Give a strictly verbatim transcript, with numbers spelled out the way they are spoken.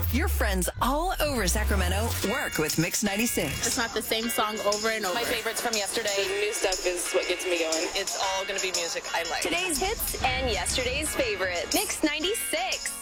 Your friends all over Sacramento work with Mix ninety-six. It's not the same song over and over. My favorites from yesterday. The new stuff is what gets me going. It's all going to be music I like. Today's hits and yesterday's favorites. Mix ninety-six.